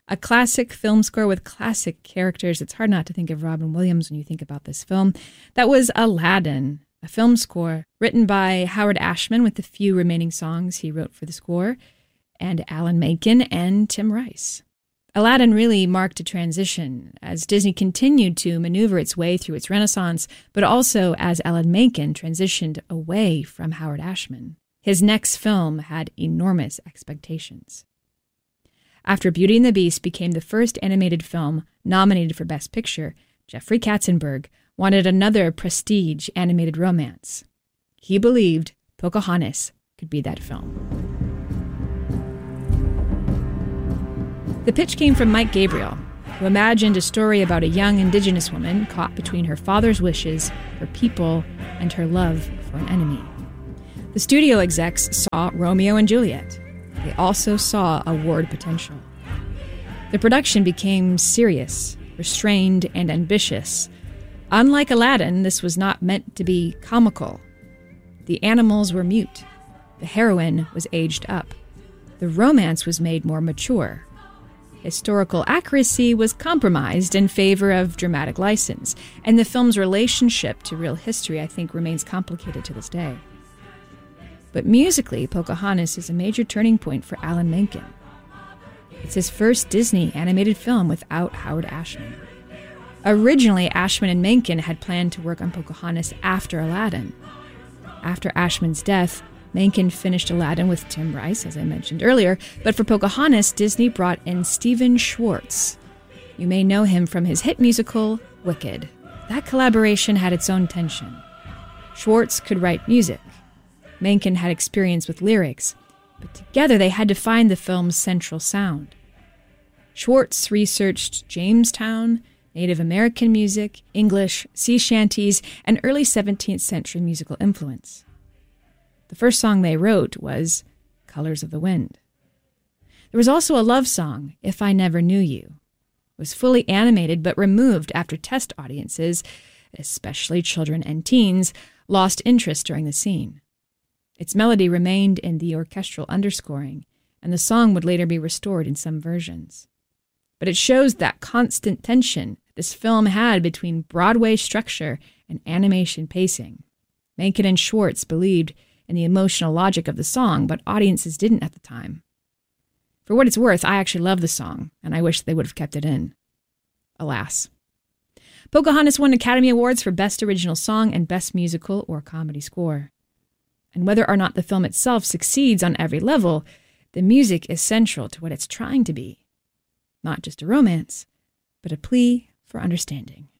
A classic film score with classic characters. It's hard not to think of Robin Williams when you think about this film. That was Aladdin, a film score written by Howard Ashman with the few remaining songs he wrote for the score, and Alan Menken and Tim Rice. Aladdin really marked a transition as Disney continued to maneuver its way through its renaissance, but also as Alan Menken transitioned away from Howard Ashman. His next film had enormous expectations. After Beauty and the Beast became the first animated film nominated for Best Picture, Jeffrey Katzenberg wanted another prestige animated romance. He believed Pocahontas could be that film. The pitch came from Mike Gabriel, who imagined a story about a young indigenous woman caught between her father's wishes, her people, and her love for an enemy. The studio execs saw Romeo and Juliet. They also saw award potential. The production became serious, restrained, and ambitious. Unlike Aladdin, this was not meant to be comical. The animals were mute. The heroine was aged up. The romance was made more mature. Historical accuracy was compromised in favor of dramatic license, and the film's relationship to real history, I think, remains complicated to this day. But musically, Pocahontas is a major turning point for Alan Menken. It's his first Disney animated film without Howard Ashman. Originally, Ashman and Menken had planned to work on Pocahontas after Aladdin. After Ashman's death, Menken finished Aladdin with Tim Rice, as I mentioned earlier, but for Pocahontas, Disney brought in Stephen Schwartz. You may know him from his hit musical, Wicked. That collaboration had its own tension. Schwartz could write music. Menken had experience with lyrics, but together they had to find the film's central sound. Schwartz researched Jamestown, Native American music, English, sea shanties, and early 17th century musical influence. The first song they wrote was Colors of the Wind. There was also a love song, If I Never Knew You. It was fully animated but removed after test audiences, especially children and teens, lost interest during the scene. Its melody remained in the orchestral underscoring, and the song would later be restored in some versions. But it shows that constant tension this film had between Broadway structure and animation pacing. Menken and Schwartz believed in the emotional logic of the song, but audiences didn't at the time. For what it's worth, I actually love the song, and I wish they would have kept it in. Alas. Pocahontas won Academy Awards for Best Original Song and Best Musical or Comedy Score. And whether or not the film itself succeeds on every level, the music is central to what it's trying to be. Not just a romance, but a plea for understanding.